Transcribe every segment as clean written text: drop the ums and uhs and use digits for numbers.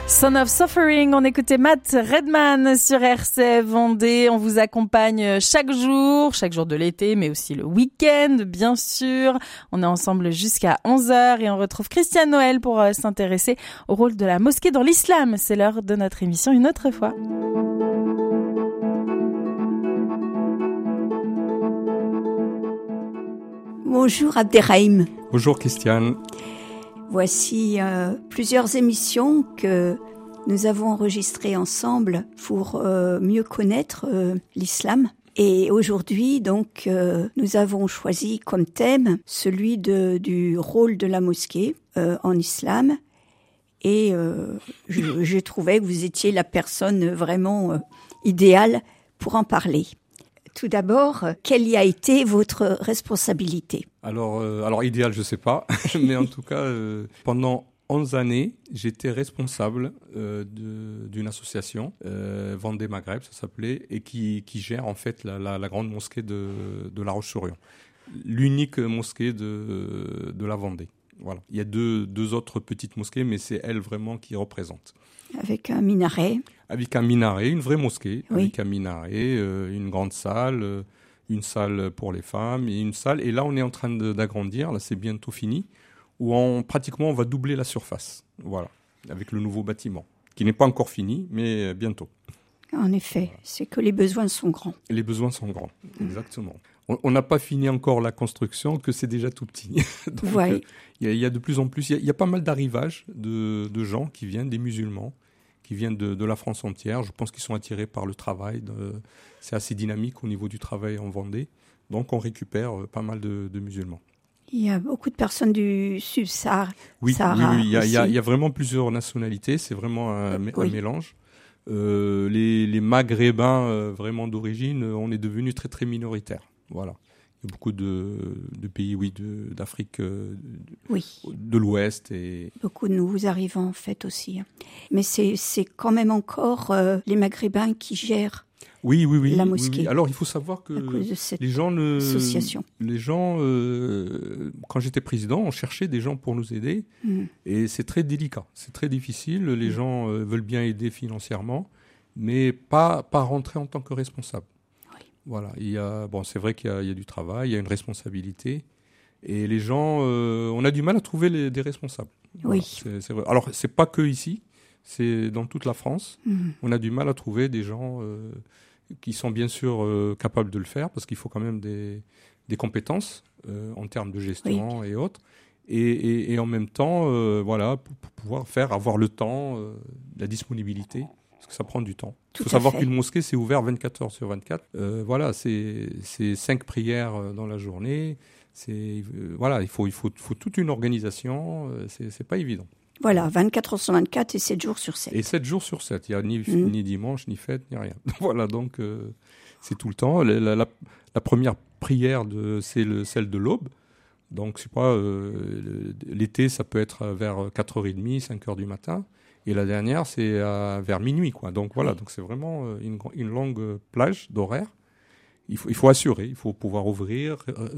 Son of Suffering, on écoutait Matt Redman sur RCF Vendée. On vous accompagne chaque jour de l'été, mais aussi le week-end, bien sûr. On est ensemble jusqu'à 11h et on retrouve Christiane Noël pour s'intéresser au rôle de la mosquée dans l'islam. C'est l'heure de notre émission une autre fois. Bonjour Abderrahim. Bonjour Christiane. Voici plusieurs émissions que nous avons enregistrées ensemble pour mieux connaître l'islam. Et aujourd'hui, donc, nous avons choisi comme thème celui du rôle de la mosquée en islam. Et je trouvais que vous étiez la personne vraiment idéale pour en parler. Tout d'abord, quelle y a été votre responsabilité ? Alors idéal, je sais pas, mais en tout cas, pendant 11 années, j'étais responsable d'une association, Vendée Maghreb, ça s'appelait, et qui gère en fait la grande mosquée de La Roche-sur-Yon, l'unique mosquée de la Vendée. Voilà. Il y a deux autres petites mosquées, mais c'est elle vraiment qui représente. Avec un minaret. Avec un minaret, une vraie mosquée, oui. Avec un minaret, une grande salle, une salle pour les femmes et une salle. Et là, on est en train d'agrandir, là c'est bientôt fini, où pratiquement on va doubler la surface, voilà, avec le nouveau bâtiment, qui n'est pas encore fini, mais bientôt. En effet, voilà. C'est que les besoins sont grands. Et les besoins sont grands, exactement. On n'a pas fini encore la construction, que c'est déjà tout petit. Donc, ouais. Il y a de plus en plus, il y a pas mal d'arrivages de gens qui viennent, des musulmans, qui viennent de la France entière. Je pense qu'ils sont attirés par le travail. C'est assez dynamique au niveau du travail en Vendée. Donc, on récupère pas mal de musulmans. Il y a beaucoup de personnes du Sud-Sahara. Oui, il y a vraiment plusieurs nationalités. C'est vraiment un mélange. Les Maghrébins vraiment d'origine, on est devenus très, très minoritaires. Voilà. Il y a beaucoup de pays, d'Afrique de l'Ouest. Et... Beaucoup de nouveaux arrivants, en fait, aussi. Mais c'est quand même encore les Maghrébins qui gèrent la mosquée. Oui. Alors, il faut savoir que les gens, quand j'étais président, on cherchait des gens pour nous aider. Et c'est très délicat, c'est très difficile. Les gens veulent bien aider financièrement, mais pas rentrer en tant que responsable. Voilà, c'est vrai qu'il y a du travail, il y a une responsabilité, et les gens, on a du mal à trouver des responsables. Voilà, oui. C'est vrai. Alors, c'est pas que ici, c'est dans toute la France. On a du mal à trouver des gens qui sont bien sûr capables de le faire, parce qu'il faut quand même des compétences en termes de gestion et autres. Et en même temps, pour pouvoir avoir le temps, la disponibilité. Parce que ça prend du temps. Il faut savoir qu'une mosquée, c'est ouvert 24 heures sur 24. C'est 5 prières dans la journée. Il faut toute une organisation. C'est pas évident. Voilà, 24 heures sur 24 et 7 jours sur 7. Et 7 jours sur 7. Il n'y a ni dimanche, ni fête, ni rien. Voilà, donc c'est tout le temps. La première prière, c'est celle de l'aube. Donc, je sais pas, l'été, ça peut être vers 4h30, 5h du matin. Et la dernière, c'est vers minuit, quoi. Donc voilà, donc c'est vraiment une longue plage d'horaire. Il faut assurer, il faut pouvoir ouvrir,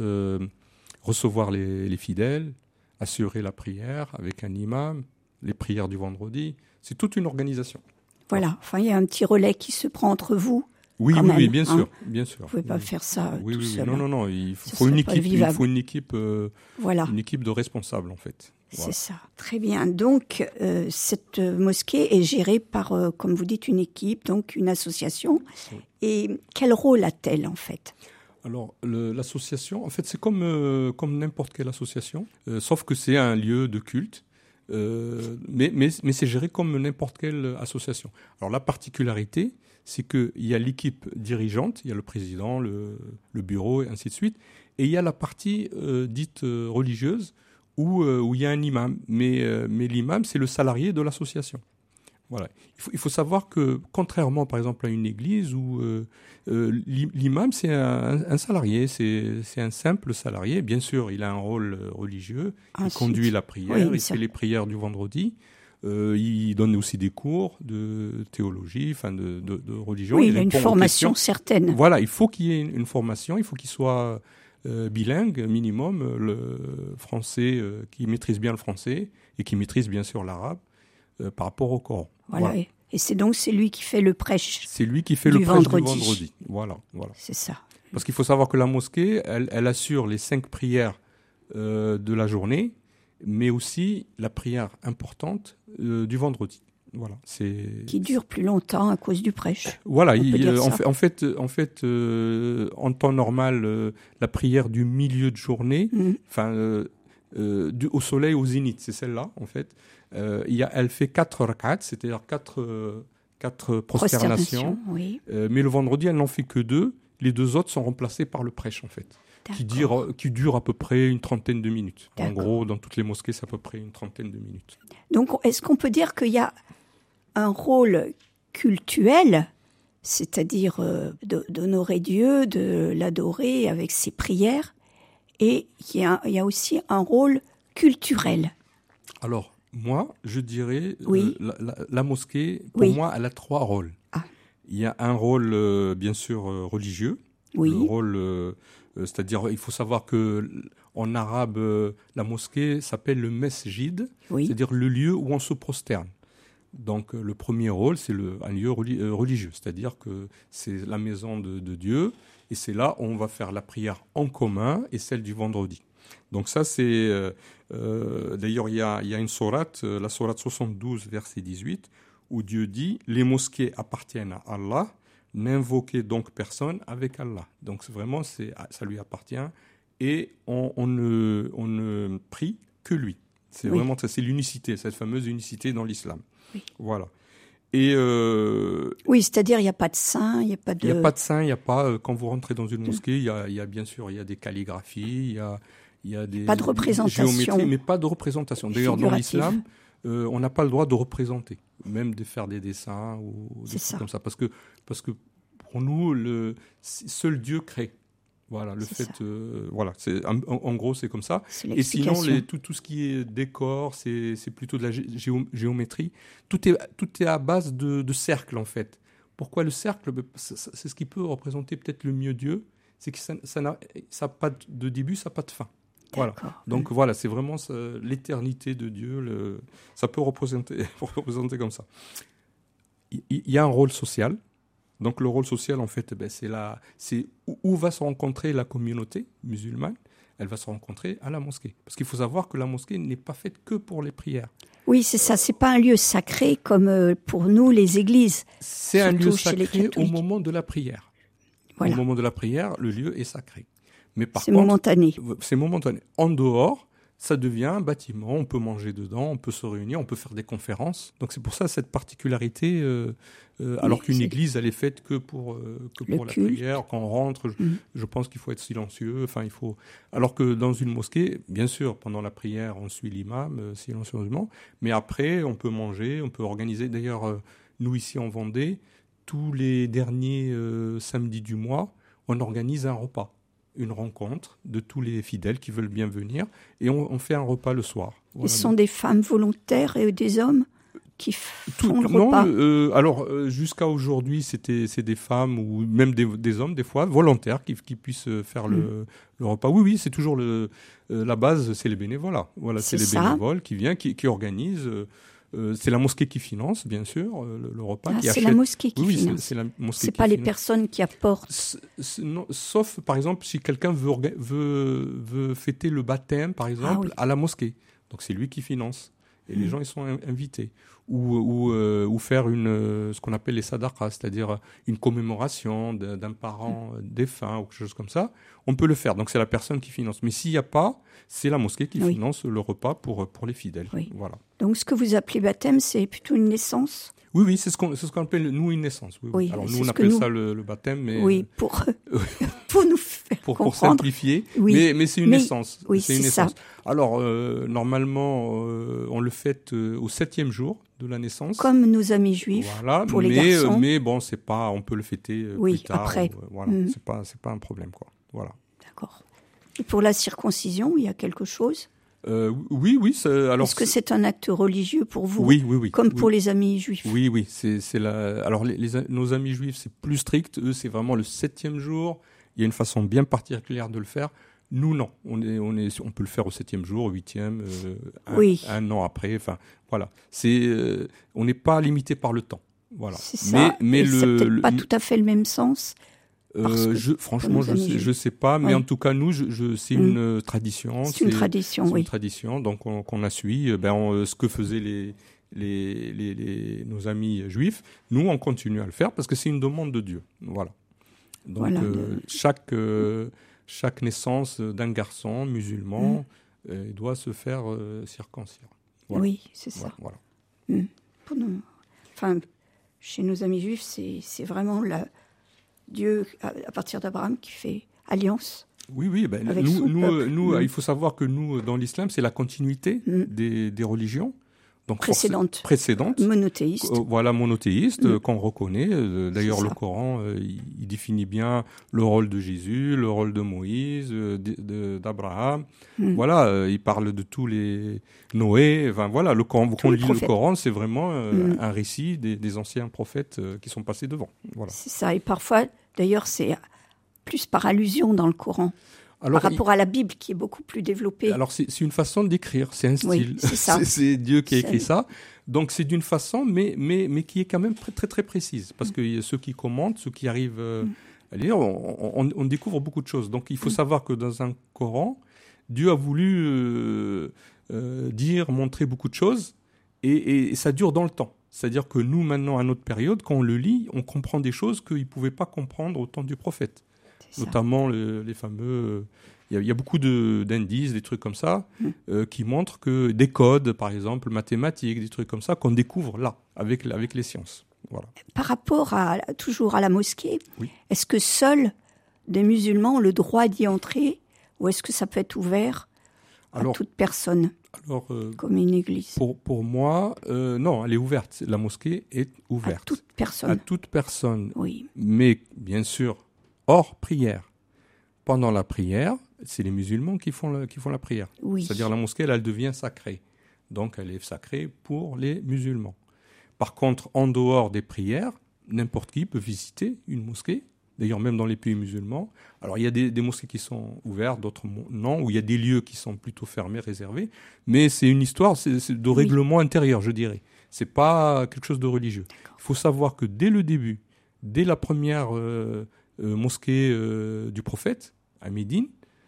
recevoir les fidèles, assurer la prière avec un imam, les prières du vendredi. C'est toute une organisation. Voilà, enfin il y a un petit relais qui se prend entre vous. Oui, bien sûr, bien sûr. Vous ne pouvez pas faire ça tout seul. Non, il faut une équipe. Il faut une équipe de responsables, en fait. Voilà. C'est ça, très bien. Donc, cette mosquée est gérée par, comme vous dites, une équipe, donc une association. Oui. Et quel rôle a-t-elle, en fait ? Alors, l'association, en fait, c'est comme n'importe quelle association, sauf que c'est un lieu de culte, mais c'est géré comme n'importe quelle association. Alors, la particularité, c'est qu'il y a l'équipe dirigeante, il y a le président, le bureau, et ainsi de suite, et il y a la partie dite religieuse, où il y a un imam, mais l'imam, c'est le salarié de l'association. Voilà. Il faut savoir que, contrairement, par exemple, à une église où l'imam, c'est un salarié, c'est un simple salarié. Bien sûr, il a un rôle religieux, il conduit la prière, il fait les prières du vendredi, il donne aussi des cours de théologie, de religion. Oui, il a une formation certaine. Voilà, il faut qu'il y ait une formation, il faut qu'il soit... bilingue minimum, le français, qui maîtrise bien le français et qui maîtrise bien sûr l'arabe. par rapport au Coran. Voilà. Et c'est lui qui fait le prêche. C'est lui qui fait le prêche du vendredi. Voilà. C'est ça. Parce qu'il faut savoir que la mosquée, elle assure les 5 prières de la journée, mais aussi la prière importante du vendredi. Voilà, qui dure plus longtemps à cause du prêche. Voilà, en fait, en temps normal, la prière du milieu de journée, au soleil au zénith, c'est celle-là, en fait. Elle fait 4 rak'at, c'est-à-dire 4 prosternations. Oui. Mais le vendredi, elle n'en fait que 2. Les 2 autres sont remplacés par le prêche, en fait, qui dure à peu près une trentaine de minutes. En gros, dans toutes les mosquées, c'est à peu près une trentaine de minutes. Donc, est-ce qu'on peut dire qu'il y a un rôle cultuel, c'est-à-dire d'honorer Dieu, de l'adorer avec ses prières, et il y a aussi un rôle culturel? Alors, moi, je dirais, la mosquée, pour moi, elle a 3 rôles. Il y a un rôle, bien sûr, religieux. Le rôle, c'est-à-dire, il faut savoir que en arabe, la mosquée s'appelle le mesjid, c'est-à-dire le lieu où on se prosterne. Donc, le premier rôle, c'est un lieu religieux, c'est-à-dire que c'est la maison de Dieu, et c'est là où on va faire la prière en commun et celle du vendredi. Donc ça, c'est... d'ailleurs, il y a une sourate, la sourate 72, verset 18, où Dieu dit « Les mosquées appartiennent à Allah, n'invoquez donc personne avec Allah. » Donc vraiment, ça lui appartient, et on ne prie que lui. C'est vraiment ça, c'est l'unicité, cette fameuse unicité dans l'islam. Voilà. Et c'est-à-dire il n'y a pas de saint, il n'y a pas de... Il n'y a pas de saint, il n'y a pas... Quand vous rentrez dans une mosquée, il y a bien sûr, il y a des calligraphies, il y a des... Pas de représentation. Géométrie, mais pas de représentation. D'ailleurs, dans l'islam, on n'a pas le droit de représenter, même de faire des dessins ou des trucs comme ça. Parce que pour nous, seul Dieu crée. Voilà, en gros, c'est comme ça. Et sinon, tout ce qui est décor, c'est plutôt de la géométrie. Tout est à base de cercles, en fait. Pourquoi le cercle? C'est ce qui peut représenter peut-être le mieux Dieu. C'est que ça n'a pas de début, ça n'a pas de fin. Voilà. Donc voilà, c'est vraiment l'éternité de Dieu. Ça peut représenter comme ça. Il y a un rôle social. Donc le rôle social, en fait, c'est où va se rencontrer la communauté musulmane. Elle va se rencontrer à la mosquée. Parce qu'il faut savoir que la mosquée n'est pas faite que pour les prières. Oui, c'est ça. C'est pas un lieu sacré comme pour nous, les églises. C'est un lieu sacré au moment de la prière. Voilà. Au moment de la prière, le lieu est sacré. Mais par contre, momentané. C'est momentané. En dehors, ça devient un bâtiment, on peut manger dedans, on peut se réunir, on peut faire des conférences. Donc c'est pour ça cette particularité, alors qu'une église, elle est faite que pour la prière. Quand on rentre, je pense qu'il faut être silencieux. Alors que dans une mosquée, bien sûr, pendant la prière, on suit l'imam silencieusement, mais après, on peut manger, on peut organiser. D'ailleurs, nous ici en Vendée, tous les derniers samedis du mois, on organise un repas. Une rencontre de tous les fidèles qui veulent bien venir, et on fait un repas le soir. Voilà. Ce sont des femmes volontaires et des hommes qui font le repas? Alors, jusqu'à aujourd'hui, c'est des femmes ou même des hommes, des fois, volontaires, qui puissent faire le repas. Oui, c'est toujours la base, c'est les bénévoles. Voilà, c'est les bénévoles qui viennent, qui organisent... c'est la mosquée qui finance, bien sûr, le repas. C'est la mosquée qui finance. C'est la mosquée. C'est pas les personnes qui apportent. Non, sauf, par exemple, si quelqu'un veut fêter le baptême, par exemple, à la mosquée. Donc c'est lui qui finance. Et les gens, ils sont invités. Ou faire ce qu'on appelle les sadaqas, c'est-à-dire une commémoration d'un parent défunt ou quelque chose comme ça. On peut le faire. Donc c'est la personne qui finance. Mais s'il n'y a pas, c'est la mosquée qui finance le repas pour les fidèles. Oui. Voilà. Donc ce que vous appelez baptême, c'est plutôt une naissance? Oui, c'est ce qu'on appelle, nous, une naissance. Oui. Alors nous, on appelle ça le baptême. Mais, pour nous faire comprendre. Pour simplifier. Oui. Mais c'est une naissance. Oui, c'est une naissance. Ça. Alors, normalement, on le fête au 7e jour de la naissance. Comme nos amis juifs, pour les garçons. Mais bon, c'est pas, on peut le fêter plus tard. Après. C'est pas un problème, quoi. Voilà. D'accord. Et pour la circoncision, il y a quelque chose? Oui. Alors, est-ce que c'est un acte religieux pour vous? Oui. Comme pour les amis juifs? Oui. Alors, nos amis juifs, c'est plus strict. Eux, c'est vraiment le 7e jour. Il y a une façon bien particulière de le faire. Nous, non. On peut le faire au 7e jour, au 8e, un an après. Enfin, voilà. On n'est pas limité par le temps. Voilà. C'est ça. Mais c'est peut-être pas tout à fait le même sens. Franchement, je sais pas, mais en tout cas, nous, c'est une tradition. C'est une tradition, oui. C'est une tradition, donc qu'on a suivi. Ce que faisaient nos amis juifs, nous, on continue à le faire parce que c'est une demande de Dieu. Voilà. Donc, chaque naissance d'un garçon musulman doit se faire circoncire. Voilà. Oui, c'est ça. Voilà. Pour nous, chez nos amis juifs, c'est vraiment Dieu, à partir d'Abraham, qui fait alliance. Oui, avec nous, il faut savoir que nous, dans l'islam, c'est la continuité des religions. Donc précédente, monothéiste. Monothéiste, qu'on reconnaît. D'ailleurs, le Coran, il définit bien le rôle de Jésus, le rôle de Moïse, d'Abraham. Voilà, il parle de tous les Noé. Enfin, voilà, le Coran, quand on lit le Coran, c'est vraiment un récit des anciens prophètes qui sont passés devant. Voilà. C'est ça, et parfois, d'ailleurs, c'est plus par allusion dans le Coran. Alors, par rapport à la Bible, qui est beaucoup plus développée. Alors, c'est une façon d'écrire, c'est un style. Oui, c'est ça. C'est Dieu qui a écrit ça. Donc, c'est d'une façon, mais qui est quand même très, très, très précise. Parce que ceux qui commentent, ceux qui arrivent à lire, on découvre beaucoup de choses. Donc, il faut savoir que dans un Coran, Dieu a voulu montrer beaucoup de choses, et ça dure dans le temps. C'est-à-dire que nous, maintenant, à notre période, quand on le lit, on comprend des choses qu'il ne pouvait pas comprendre au temps du prophète. Notamment les fameux... Il y a beaucoup d'indices, des trucs comme ça, qui montrent que des codes, par exemple, mathématiques, des trucs comme ça, qu'on découvre là, avec les sciences. Voilà. Par rapport toujours à la mosquée, est-ce que seuls des musulmans ont le droit d'y entrer, ou est-ce que ça peut être ouvert à toute personne, comme une église? Pour moi, non, elle est ouverte. La mosquée est ouverte. À toute personne. À toute personne. Oui. Mais, bien sûr, hors prière. Pendant la prière, c'est les musulmans qui font la prière. Oui. C'est-à-dire la mosquée, elle devient sacrée. Donc, elle est sacrée pour les musulmans. Par contre, en dehors des prières, n'importe qui peut visiter une mosquée. D'ailleurs, même dans les pays musulmans. Alors, il y a des mosquées qui sont ouvertes, d'autres non, où il y a des lieux qui sont plutôt fermés, réservés. Mais c'est une histoire c'est de règlement intérieur, je dirais. C'est pas quelque chose de religieux. Il faut savoir que dès le début, dès la première mosquée du prophète, à Médine,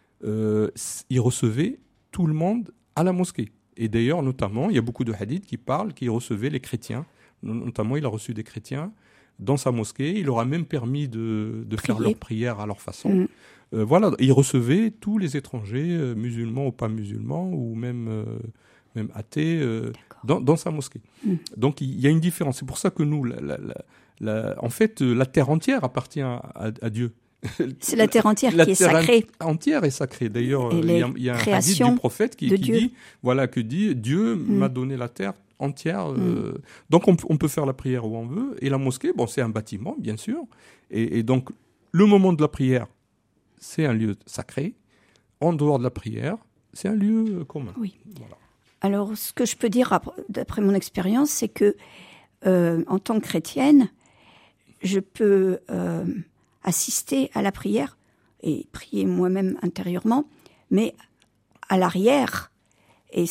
il recevait tout le monde à la mosquée. Et d'ailleurs, notamment, il y a beaucoup de hadiths qui parlent qu'il recevait les chrétiens. Notamment, il a reçu des chrétiens dans sa mosquée. Il leur a même permis de faire leur prière à leur façon. Voilà, il recevait tous les étrangers, musulmans ou pas musulmans, ou même athées, dans sa mosquée. Donc, il y a une différence. C'est pour ça que nous, en fait, la terre entière appartient à Dieu. C'est la terre entière qui est sacrée. La terre entière est sacrée. D'ailleurs, il y a un hadith du prophète qui dit Dieu m'a donné la terre entière. Donc, on peut faire la prière où on veut. Et la mosquée, c'est un bâtiment, bien sûr. Et donc, le moment de la prière, c'est un lieu sacré. En dehors de la prière, c'est un lieu commun. Oui. Voilà. Alors, ce que je peux dire, d'après mon expérience, c'est que, en tant que chrétienne, je peux assister à la prière et prier moi-même intérieurement, mais à l'arrière et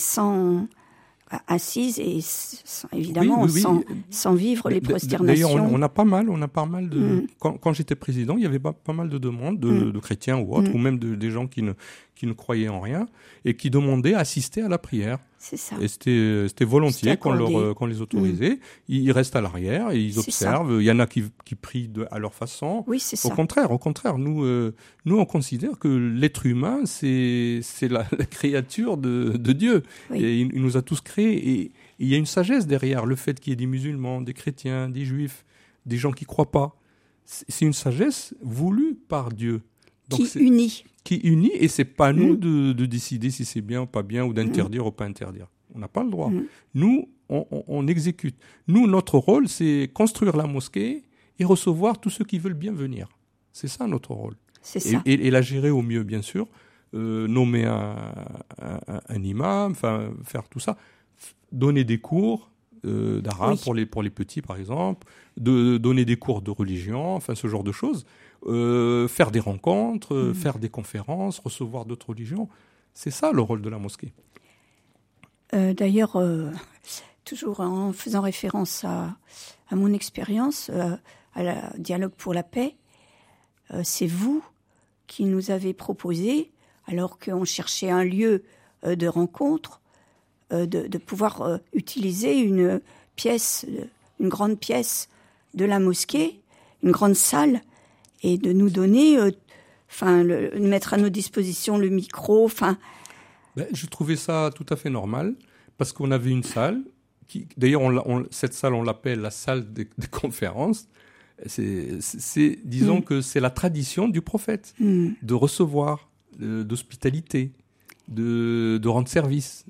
assise et évidemment sans vivre les prosternations. D'ailleurs, on a pas mal de... Quand j'étais président, il y avait pas mal de demandes de chrétiens ou autres, ou même des gens qui ne croyaient en rien, et qui demandaient à assister à la prière. C'est ça. Et c'était volontiers qu'on les autorisait. Ils restent à l'arrière et ils observent. Il y en a qui prient à leur façon. Oui, c'est ça. Au contraire, nous on considère que l'être humain, c'est la créature de Dieu. Oui. Et il nous a tous créés. Et il y a une sagesse derrière le fait qu'il y ait des musulmans, des chrétiens, des juifs, des gens qui ne croient pas. C'est une sagesse voulue par Dieu. Donc qui unit, et c'est pas nous de décider si c'est bien ou pas bien, ou d'interdire ou pas interdire. On n'a pas le droit. Nous, on exécute. Nous, notre rôle, c'est construire la mosquée et recevoir tous ceux qui veulent bien venir. C'est ça notre rôle. C'est ça. Et la gérer au mieux, bien sûr. Nommer un imam, faire tout ça. Donner des cours d'arabe pour les petits, par exemple. Donner des cours de religion, ce genre de choses. faire des rencontres, faire des conférences, recevoir d'autres religions. C'est ça le rôle de la mosquée. D'ailleurs, toujours en faisant référence à mon expérience, à la Dialogue pour la paix, c'est vous qui nous avez proposé, alors qu'on cherchait un lieu de rencontre, de pouvoir utiliser une grande pièce de la mosquée, une grande salle, et de nous donner, mettre à nos dispositions le micro. Je trouvais ça tout à fait normal, parce qu'on avait une salle, d'ailleurs cette salle on l'appelle la salle des conférences. Disons que c'est la tradition du prophète, de recevoir, d'hospitalité, de rendre service.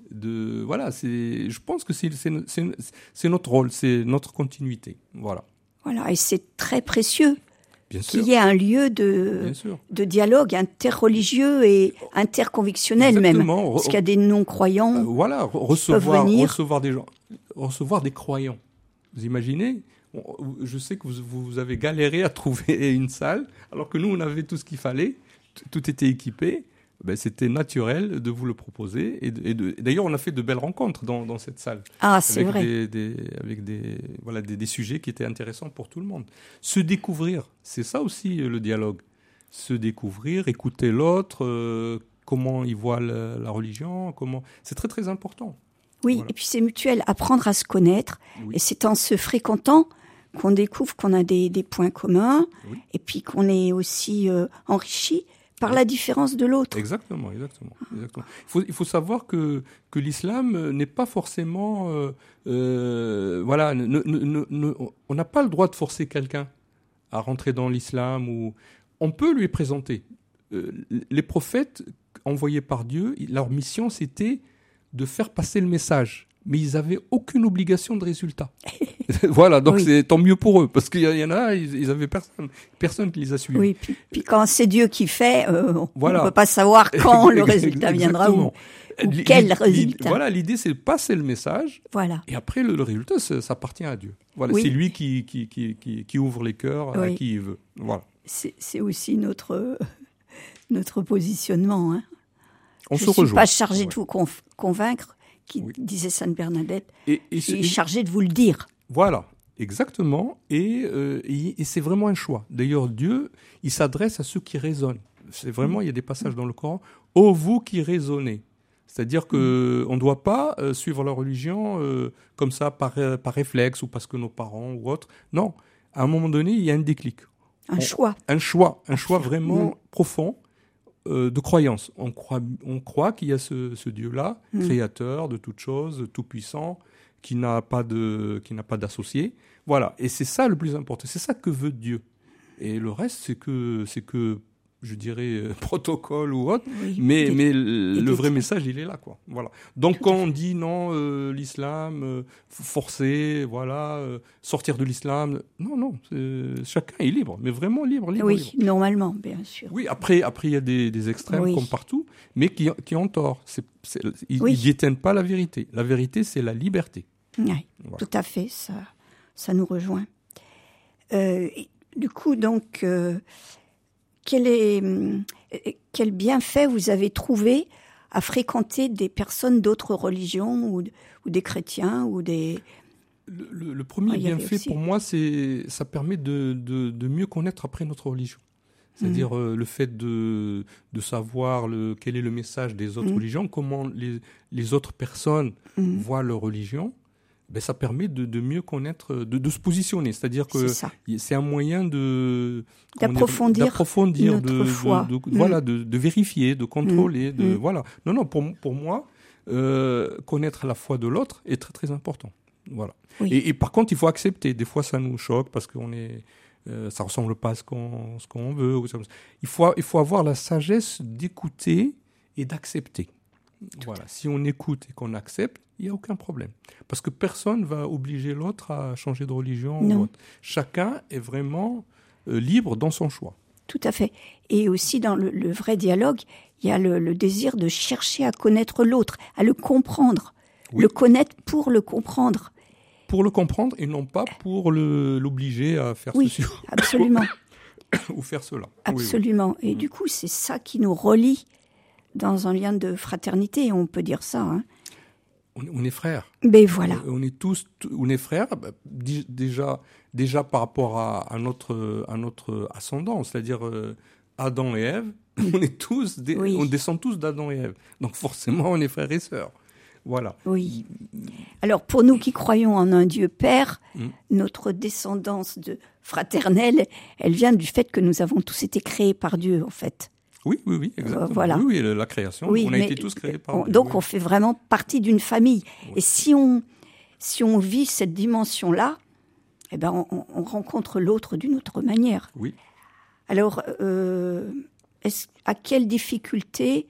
Je pense que c'est notre rôle, c'est notre continuité. Voilà, et c'est très précieux qu'il y ait un lieu de dialogue interreligieux et interconvictionnel. Exactement. Même, parce qu'il y a des non-croyants. Recevoir des gens, recevoir des croyants. Vous imaginez ? Je sais que vous avez galéré à trouver une salle, alors que nous, on avait tout ce qu'il fallait, tout était équipé. C'était naturel de vous le proposer. Et d'ailleurs, on a fait de belles rencontres dans cette salle. Ah, c'est vrai. Avec des sujets qui étaient intéressants pour tout le monde. Se découvrir, c'est ça aussi le dialogue. Se découvrir, écouter l'autre, comment il voit la religion, c'est très très important. Oui, et puis c'est mutuel, apprendre à se connaître. Oui. Et c'est en se fréquentant qu'on découvre qu'on a des points communs, et puis qu'on est aussi enrichi par la différence de l'autre. Exactement. Il faut savoir que l'islam n'est pas forcément... on n'a pas le droit de forcer quelqu'un à rentrer dans l'islam. On peut lui présenter. Les prophètes envoyés par Dieu, leur mission, c'était de faire passer le message. Mais ils n'avaient aucune obligation de résultat. Donc c'est tant mieux pour eux, parce qu'il y en a, ils n'avaient personne qui les a suivis. Oui, puis quand c'est Dieu qui fait, on ne peut pas savoir quand le résultat viendra ou quel résultat. L'idée c'est de passer le message, et après le résultat, ça appartient à Dieu. C'est lui qui ouvre les cœurs à qui il veut. Voilà. C'est aussi notre positionnement. Hein. Je ne suis pas chargée de vous convaincre, disait Sainte Bernadette, et chargée de vous le dire. Voilà, exactement. Et c'est vraiment un choix. D'ailleurs, Dieu, il s'adresse à ceux qui raisonnent. C'est vraiment, il y a des passages dans le Coran. « Ô vous qui raisonnez ». C'est-à-dire qu'on ne doit pas suivre la religion comme ça par réflexe ou parce que nos parents ou autres. Non, à un moment donné, il y a un déclic. Un choix vraiment profond. De croyance. On croit qu'il y a ce Dieu-là, créateur de toutes choses, tout-puissant, qui n'a pas d'associé. Voilà. Et c'est ça le plus important. C'est ça que veut Dieu. Et le reste, c'est que je dirais, protocole ou autre. Mais le vrai message, il est là, quoi. Voilà. Donc, quand on dit non, l'islam, forcer, sortir de l'islam, non, chacun est libre, mais vraiment libre. Oui, normalement, bien sûr. Oui, après, il y a des extrêmes comme partout, mais qui ont tort. Ils ne détiennent pas la vérité. La vérité, c'est la liberté. Oui, tout à fait, ça nous rejoint. Du coup, donc... Quel bienfait vous avez trouvé à fréquenter des personnes d'autres religions ou des chrétiens ou des... Le premier bienfait pour moi, ça permet de mieux connaître après notre religion. C'est-à-dire le fait de savoir quel est le message des autres religions, comment les autres personnes voient leur religion. Ça permet de mieux connaître, de se positionner. C'est-à-dire que c'est un moyen d'approfondir notre foi. De vérifier, de contrôler. Non, pour moi, connaître la foi de l'autre est très, très important. Voilà. Oui. Et par contre, il faut accepter. Des fois, ça nous choque parce qu'on ça ressemble pas à ce qu'on veut. Il faut avoir la sagesse d'écouter et d'accepter. Voilà. Si on écoute et qu'on accepte, il n'y a aucun problème. Parce que personne ne va obliger l'autre à changer de religion. Ou autre. Chacun est vraiment libre dans son choix. Tout à fait. Et aussi dans le vrai dialogue, il y a le désir de chercher à connaître l'autre, à le comprendre. Le connaître pour le comprendre. Pour le comprendre et non pas pour l'obliger à faire ceci. Oui, absolument. ou faire cela. Absolument. Oui. Et du coup, c'est ça qui nous relie dans un lien de fraternité, on peut dire ça. Hein. On est frères. Mais voilà. On est frères, déjà par rapport à notre ascendant, c'est-à-dire Adam et Ève, on descend tous d'Adam et Ève. Donc forcément, on est frères et sœurs. Voilà. Oui. Alors pour nous qui croyons en un Dieu Père, notre descendance fraternelle, elle vient du fait que nous avons tous été créés par Dieu, en fait. Oui, exactement. Voilà. Oui, la création, on a été tous créés par Dieu. Donc on fait vraiment partie d'une famille. Oui. Et si on vit cette dimension-là, eh ben on rencontre l'autre d'une autre manière. Oui. Alors, à quelle difficulté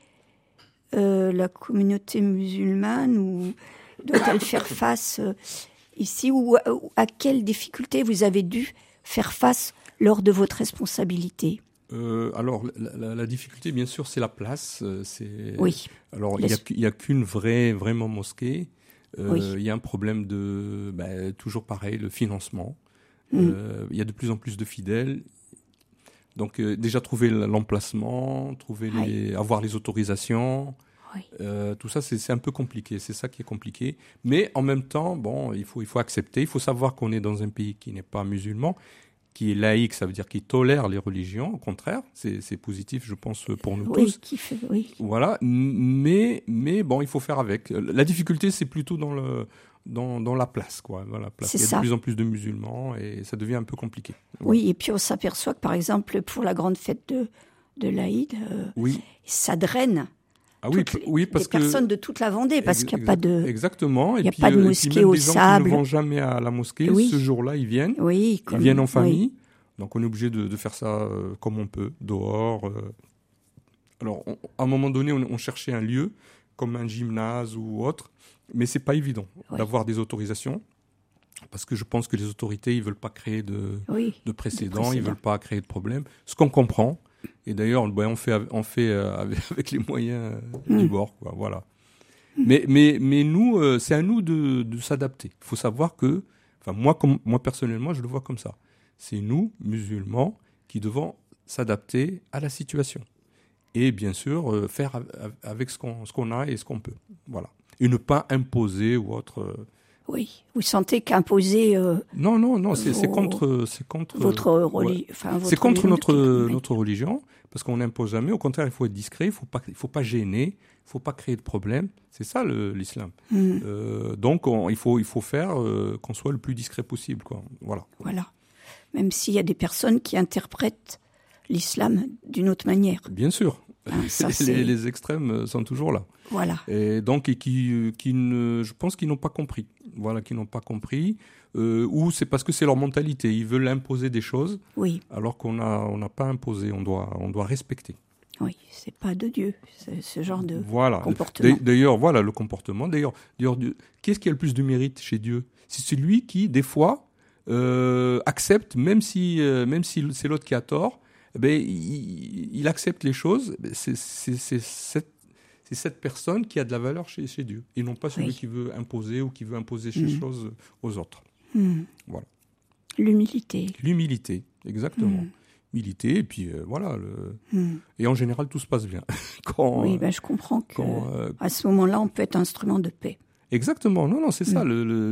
la communauté musulmane doit-elle faire face ici, ou à quelle difficulté vous avez dû faire face lors de votre responsabilité? Alors, la difficulté, bien sûr, c'est la place. Oui. Alors, il n'y a qu'une vraiment mosquée. Il y a un problème toujours pareil, le financement. Il y a de plus en plus de fidèles. Donc, déjà, trouver l'emplacement, avoir les autorisations, tout ça, c'est un peu compliqué. C'est ça qui est compliqué. Mais en même temps, il faut accepter. Il faut savoir qu'on est dans un pays qui n'est pas musulman, qui est laïque, ça veut dire qu'il tolère les religions. Au contraire, c'est positif, je pense, pour nous tous. Oui. Voilà. Mais il faut faire avec. La difficulté, c'est plutôt dans la place, quoi. Dans la place. Il y a de plus en plus de musulmans et ça devient un peu compliqué. Voilà. Oui, et puis on s'aperçoit que, par exemple, pour la grande fête de l'Aïd, ça draine. Ah oui, parce que personnes de toute la Vendée, parce qu'il n'y a pas de... Exactement. Il n'y a pas de mosquée au sable. Qui ne vont jamais à la mosquée, ce jour-là, ils viennent. Oui, ils viennent en famille. Donc on est obligé de faire ça comme on peut, dehors. Alors, à un moment donné, on cherchait un lieu, comme un gymnase ou autre, mais c'est pas évident d'avoir des autorisations. Parce que je pense que les autorités, ils veulent pas créer de précédents, ils veulent pas créer de problèmes. Ce qu'on comprend. Et d'ailleurs, on fait avec les moyens du bord, quoi. Voilà. Mais nous, c'est à nous de s'adapter. Il faut savoir que, moi personnellement, je le vois comme ça. C'est nous, musulmans, qui devons s'adapter à la situation. Et bien sûr, faire avec ce qu'on a et ce qu'on peut. Voilà. Et ne pas imposer ou autre. Oui, vous sentez qu'imposer... Non, c'est contre votre religion. C'est contre notre religion, parce qu'on n'impose jamais. Au contraire, il faut être discret, il faut pas gêner, il faut pas créer de problème. C'est ça l'islam. Donc il faut faire qu'on soit le plus discret possible, quoi. Voilà. Même s'il y a des personnes qui interprètent l'islam d'une autre manière. Bien sûr. Les extrêmes sont toujours là. Voilà. Et donc, je pense qu'ils n'ont pas compris. Voilà, qu'ils n'ont pas compris. Ou c'est parce que c'est leur mentalité. Ils veulent imposer des choses. Oui. Alors qu'on n'a pas imposé. On doit respecter. Oui, c'est pas de Dieu, ce genre de comportement. D'ailleurs, voilà le comportement. D'ailleurs, qu'est-ce qui a le plus de mérite chez Dieu? C'est celui qui, des fois, accepte, même si c'est l'autre qui a tort. Il accepte les choses. C'est cette personne qui a de la valeur chez Dieu. Et non pas celui qui veut imposer ou qui veut imposer ces choses aux autres. Voilà. L'humilité, exactement. Humilité, et puis voilà. Et en général, tout se passe bien. Je comprends qu'à ce moment-là, on peut être instrument de paix. Exactement. Non, c'est ça.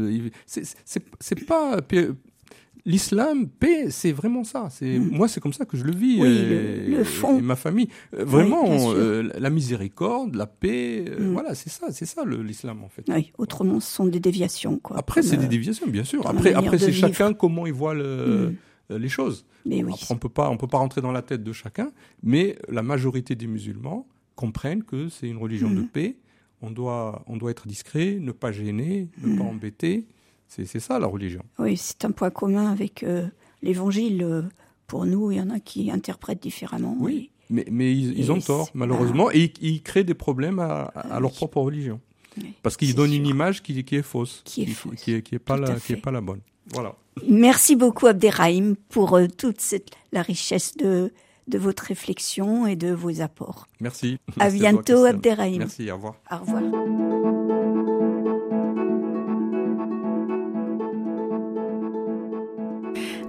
C'est pas... L'islam, paix, c'est vraiment ça. Moi, c'est comme ça que je le vis. Le fond. Et ma famille. Vraiment, la miséricorde, la paix, voilà, c'est ça l'islam, en fait. Oui, autrement, ce sont des déviations, quoi. Après, c'est des déviations, bien sûr. Après c'est chacun comment il voit les choses. Mais Après, on peut pas rentrer dans la tête de chacun, mais la majorité des musulmans comprennent que c'est une religion de paix. On doit être discret, ne pas gêner, ne pas embêter. C'est ça la religion. Oui, c'est un point commun avec l'évangile. Pour nous, il y en a qui interprètent différemment. Oui, mais ils ont tort, malheureusement, et ils créent des problèmes à leur propre religion. Oui, parce qu'ils donnent une image qui est fausse, qui est pas la bonne. Voilà. Merci beaucoup Abderrahim pour toute la richesse de votre réflexion et de vos apports. Merci. À bientôt Abderrahim. Merci, au revoir. Au revoir.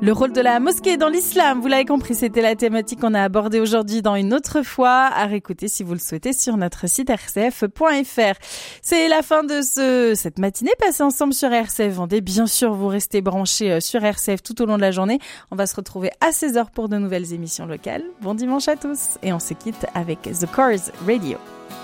Le rôle de la mosquée dans l'islam, vous l'avez compris, c'était la thématique qu'on a abordée aujourd'hui dans Une autre fois, à réécouter si vous le souhaitez sur notre site rcf.fr. C'est la fin de cette matinée passée ensemble sur RCF Vendée. Bien sûr, vous restez branchés sur RCF tout au long de la journée. On va se retrouver à 16h pour de nouvelles émissions locales. Bon dimanche à tous et on se quitte avec The Cars Radio.